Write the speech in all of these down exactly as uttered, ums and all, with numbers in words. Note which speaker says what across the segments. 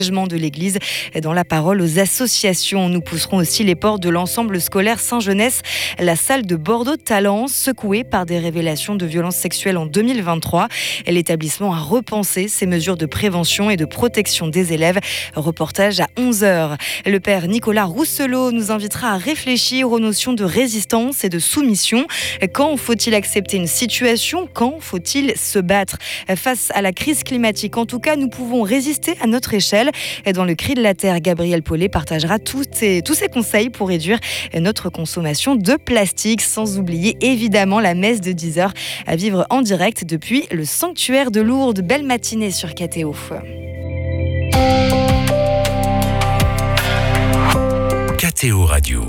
Speaker 1: de l'Église dans la parole aux associations. Nous pousserons aussi les portes de l'ensemble scolaire Saint-Jeunesse, la salle de Bordeaux Talence, secouée par des révélations de violences sexuelles en deux mille vingt-trois. L'établissement a repensé ses mesures de prévention et de protection des élèves. Reportage à onze heures. Le père Nicolas Rousselot nous invitera à réfléchir aux notions de résistance et de soumission. Quand faut-il accepter une situation? Quand faut-il se battre? Face à la crise climatique, en tout cas, nous pouvons résister à notre échelle. Dans le Cri de la Terre, Gabriel Paulet partagera tous ses, tous ses conseils pour réduire notre consommation de plastique, sans oublier évidemment la messe de dix heures à vivre en direct depuis le sanctuaire de Lourdes. Belle matinée sur K T O.
Speaker 2: K T O Radio.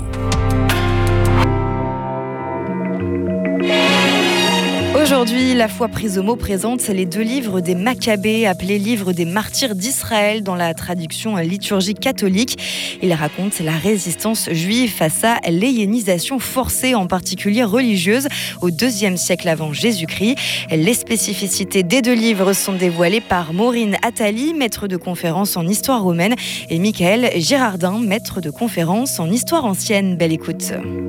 Speaker 1: Aujourd'hui, la foi prise au mot présente les deux livres des Maccabées, appelés livres des martyrs d'Israël dans la traduction liturgique catholique. Ils racontent la résistance juive face à l'hellénisation forcée, en particulier religieuse, au deuxième siècle avant Jésus-Christ. Les spécificités des deux livres sont dévoilées par Maureen Attali, maître de conférence en histoire romaine, et Michael Girardin, maître de conférence en histoire ancienne. Belle écoute.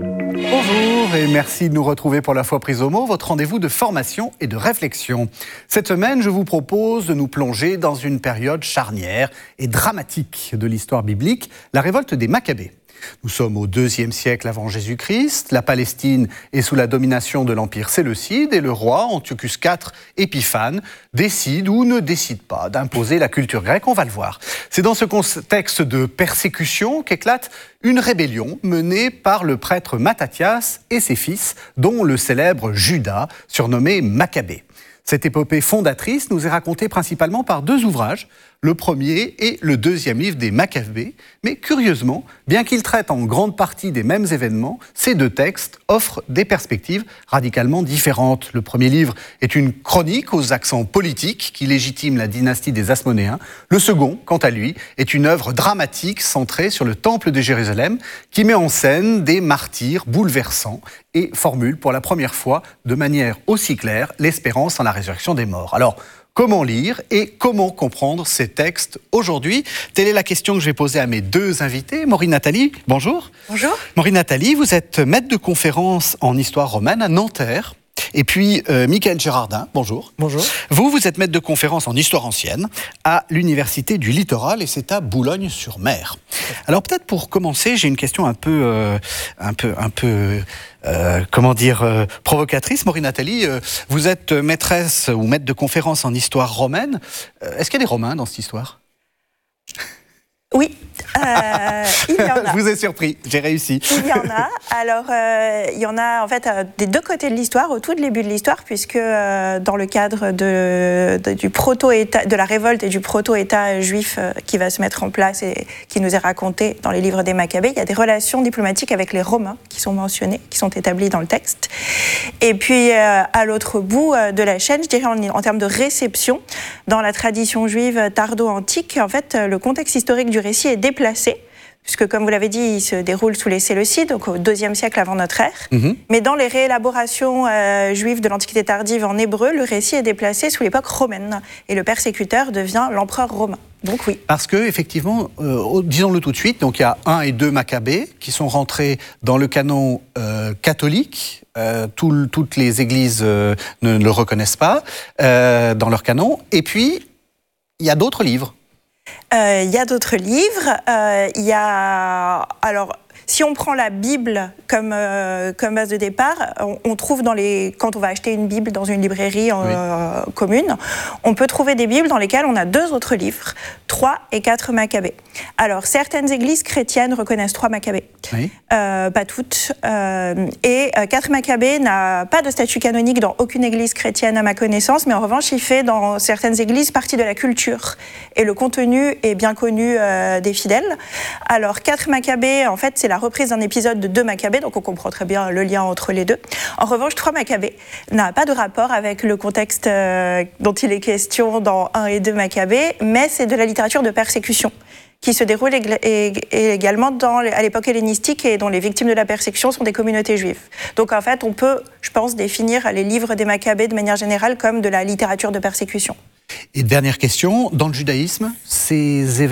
Speaker 3: Bonjour et merci de nous retrouver pour La Foi prise au mot, votre rendez-vous de formation et de réflexion. Cette semaine, je vous propose de nous plonger dans une période charnière et dramatique de l'histoire biblique, la révolte des Maccabées. Nous sommes au deuxième siècle avant Jésus-Christ, la Palestine est sous la domination de l'Empire séleucide et le roi Antiochus quatre Épiphane décide ou ne décide pas d'imposer la culture grecque, on va le voir. C'est dans ce contexte de persécution qu'éclate une rébellion menée par le prêtre Mattathias et ses fils, dont le célèbre Judas, surnommé Maccabée. Cette épopée fondatrice nous est racontée principalement par deux ouvrages, le premier et le deuxième livre des Maccabées. Mais curieusement, bien qu'ils traitent en grande partie des mêmes événements, ces deux textes offrent des perspectives radicalement différentes. Le premier livre est une chronique aux accents politiques qui légitime la dynastie des Asmonéens. Le second, quant à lui, est une œuvre dramatique centrée sur le temple de Jérusalem qui met en scène des martyrs bouleversants et formule pour la première fois de manière aussi claire l'espérance en la résurrection des morts. Alors, comment lire et comment comprendre ces textes aujourd'hui? Telle est la question que je vais poser à mes deux invités. Maureen Attali, bonjour.
Speaker 4: Bonjour.
Speaker 3: Maureen Attali, vous êtes maître de conférence en histoire romaine à Nanterre. Et puis, euh, Michael Girardin, bonjour.
Speaker 5: Bonjour.
Speaker 3: Vous, vous êtes maître de conférence en histoire ancienne à l'Université du Littoral et c'est à Boulogne-sur-Mer. Alors peut-être pour commencer, j'ai une question un peu, euh, un peu, un peu, euh, comment dire, euh, provocatrice. Maureen Attali, euh, vous êtes maîtresse ou maître de conférence en histoire romaine. Euh, est-ce qu'il y a des Romains dans cette histoire ?
Speaker 4: Oui, euh, il y en a.
Speaker 3: Je vous ai surpris, j'ai réussi.
Speaker 4: Il y en a. Alors, euh, il y en a en fait euh, des deux côtés de l'histoire, au tout début de l'histoire, puisque euh, dans le cadre de, de, du proto-état, de la révolte et du proto-état juif euh, qui va se mettre en place et qui nous est raconté dans les livres des Maccabées, il y a des relations diplomatiques avec les Romains qui sont mentionnées, qui sont établies dans le texte. Et puis, euh, à l'autre bout euh, de la chaîne, je dirais en, en termes de réception, dans la tradition juive tardo-antique, en fait, le contexte historique du récit est déplacé, puisque comme vous l'avez dit, il se déroule sous les Séleucides, donc au deuxième siècle avant notre ère. Mm-hmm. Mais dans les réélaborations euh, juives de l'Antiquité tardive en hébreu, le récit est déplacé sous l'époque romaine, et le persécuteur devient l'empereur romain. Donc oui.
Speaker 3: Parce que effectivement, euh, disons-le tout de suite, donc il y a un et deux Maccabées qui sont rentrés dans le canon euh, catholique. Euh, tout, toutes les églises euh, ne le reconnaissent pas euh, dans leur canon. Et puis, il y a d'autres livres.
Speaker 4: Il euh, y a d'autres livres. Il euh, y a... Alors... Si on prend la Bible comme, euh, comme base de départ, on, on trouve dans les, quand on va acheter une Bible dans une librairie euh, oui. commune, on peut trouver des Bibles dans lesquelles on a deux autres livres, trois et quatre Maccabées. Alors, certaines églises chrétiennes reconnaissent trois Maccabées, oui. euh, pas toutes, euh, et euh, quatre Maccabées n'a pas de statut canonique dans aucune église chrétienne à ma connaissance, mais en revanche, il fait dans certaines églises partie de la culture, et le contenu est bien connu euh, des fidèles. Alors, quatre Maccabées, en fait, c'est la reprise d'un épisode de deux Maccabées, donc on comprend très bien le lien entre les deux. En revanche, trois Maccabées n'a pas de rapport avec le contexte euh, dont il est question dans un et deux Maccabées, mais c'est de la littérature de persécution qui se déroule également dans, à l'époque hellénistique et dont les victimes de la persécution sont des communautés juives. Donc en fait, on peut, je pense, définir les livres des Maccabées de manière générale comme de la littérature de persécution.
Speaker 3: Et dernière question, dans le judaïsme, ces événements